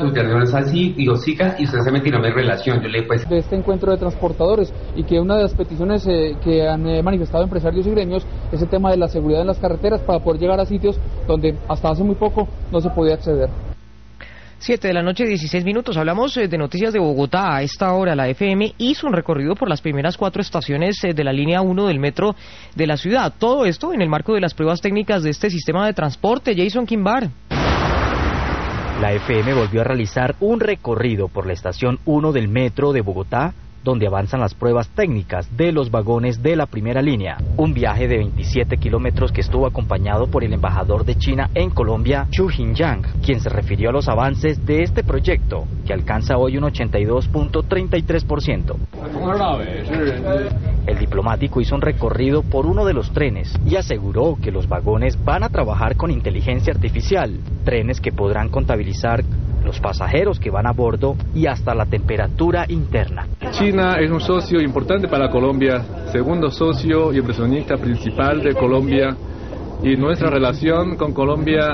no es así, digo, siga y usted se metió en relación. Yo le pues de este encuentro de transportadores y que una de las peticiones que han manifestado empresarios y gremios es el tema de la seguridad en las carreteras para poder llegar a sitios donde hasta hace muy poco no se podía acceder. 7:16 p.m. Hablamos de noticias de Bogotá. A esta hora la FM hizo un recorrido por las primeras 4 estaciones de la línea 1 del metro de la ciudad. Todo esto en el marco de las pruebas técnicas de este sistema de transporte. Jason Quimbar. La FM volvió a realizar un recorrido por la estación 1 del metro de Bogotá, donde avanzan las pruebas técnicas de los vagones de la primera línea. Un viaje de 27 kilómetros que estuvo acompañado por el embajador de China en Colombia, Chu Jinyang, quien se refirió a los avances de este proyecto, que alcanza hoy un 82.33%. El diplomático hizo un recorrido por uno de los trenes y aseguró que los vagones van a trabajar con inteligencia artificial, trenes que podrán contabilizar los pasajeros que van a bordo y hasta la temperatura interna. China es un socio importante para Colombia, segundo socio y inversionista principal de Colombia, y nuestra relación con Colombia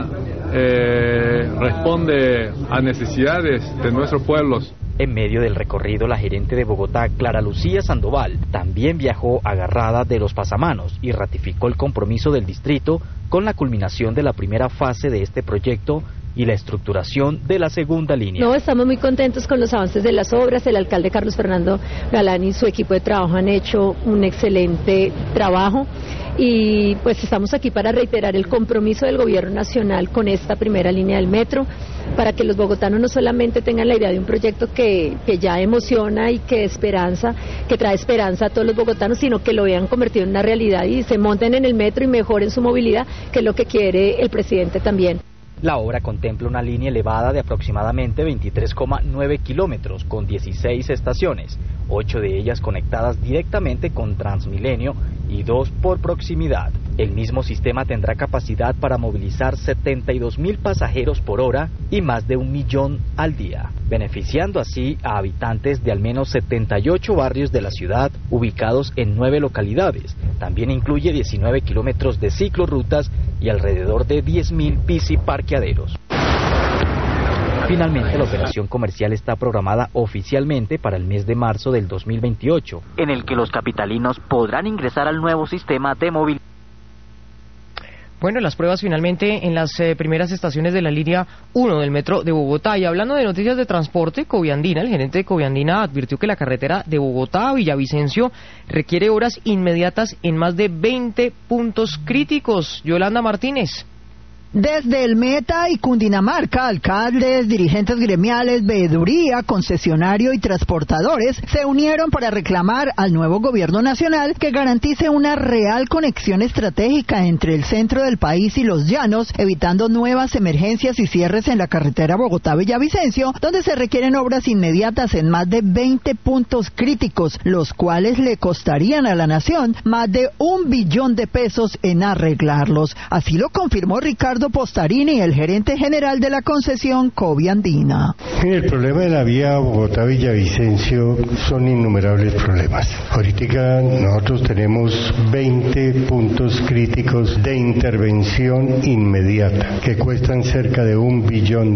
responde a necesidades de nuestros pueblos. En medio del recorrido, la gerente de Bogotá, Clara Lucía Sandoval, también viajó agarrada de los pasamanos y ratificó el compromiso del distrito con la culminación de la primera fase de este proyecto y la estructuración de la segunda línea. No, estamos muy contentos con los avances de las obras. El alcalde Carlos Fernando Galán y su equipo de trabajo han hecho un excelente trabajo. Y pues estamos aquí para reiterar el compromiso del gobierno nacional con esta primera línea del metro, para que los bogotanos no solamente tengan la idea de un proyecto que ya emociona y que trae esperanza a todos los bogotanos, sino que lo vean convertido en una realidad y se monten en el metro y mejoren su movilidad, que es lo que quiere el presidente también. La obra contempla una línea elevada de aproximadamente 23,9 kilómetros con 16 estaciones, 8 de ellas conectadas directamente con Transmilenio y 2 por proximidad. El mismo sistema tendrá capacidad para movilizar 72.000 pasajeros por hora y más de 1 millón al día, beneficiando así a habitantes de al menos 78 barrios de la ciudad ubicados en 9 localidades. También incluye 19 kilómetros de ciclorrutas y alrededor de 10.000 biciparqueaderos. Finalmente, la operación comercial está programada oficialmente para el mes de marzo del 2028, en el que los capitalinos podrán ingresar al nuevo sistema de movilidad. Bueno, las pruebas finalmente en las primeras estaciones de la línea 1 del metro de Bogotá. Y hablando de noticias de transporte, Coviandina, el gerente de Coviandina, advirtió que la carretera de Bogotá a Villavicencio requiere obras inmediatas en más de 20 puntos críticos. Yolanda Martínez. Desde el Meta y Cundinamarca, alcaldes, dirigentes gremiales, veeduría, concesionario y transportadores se unieron para reclamar al nuevo gobierno nacional que garantice una real conexión estratégica entre el centro del país y los llanos, evitando nuevas emergencias y cierres en la carretera Bogotá-Villavicencio, donde se requieren obras inmediatas en más de 20 puntos críticos, los cuales le costarían a la nación más de $1 billón en arreglarlos. Así lo confirmó Ricardo Postarini, el gerente general de la concesión Coviandina. El problema de la vía Bogotá-Villavicencio son innumerables problemas. Ahorita nosotros tenemos 20 puntos críticos de intervención inmediata que cuestan cerca de $1 billón.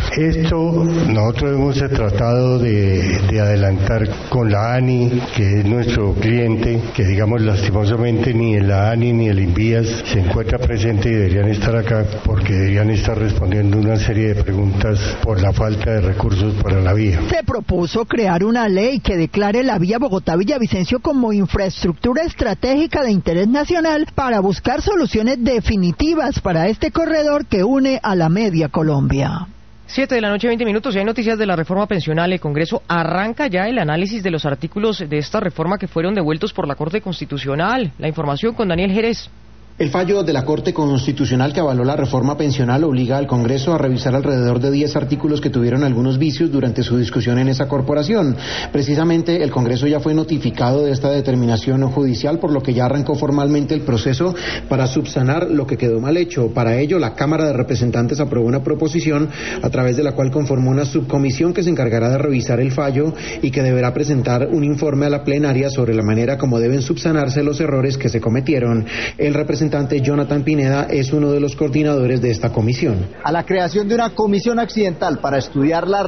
Esto nosotros hemos tratado de adelantar con la ANI, que es nuestro cliente, que digamos lastimosamente ni la ANI ni el INVIAS se encuentra presente y deberían estar acá, porque deberían estar respondiendo una serie de preguntas por la falta de recursos para la vía. Se propuso crear una ley que declare la vía Bogotá-Villavicencio como infraestructura estratégica de interés nacional para buscar soluciones definitivas para este corredor que une a la media Colombia. 7:20 p.m. Y hay noticias de la reforma pensional. El Congreso arranca ya el análisis de los artículos de esta reforma que fueron devueltos por la Corte Constitucional. La información con Daniel Jerez. El fallo de la Corte Constitucional que avaló la reforma pensional obliga al Congreso a revisar alrededor de 10 artículos que tuvieron algunos vicios durante su discusión en esa corporación. Precisamente el Congreso ya fue notificado de esta determinación judicial, por lo que ya arrancó formalmente el proceso para subsanar lo que quedó mal hecho. Para ello, la Cámara de Representantes aprobó una proposición a través de la cual conformó una subcomisión que se encargará de revisar el fallo y que deberá presentar un informe a la plenaria sobre la manera como deben subsanarse los errores que se cometieron. El representante representante Jonathan Pineda es uno de los coordinadores de esta comisión. A la creación de una comisión accidental para estudiar la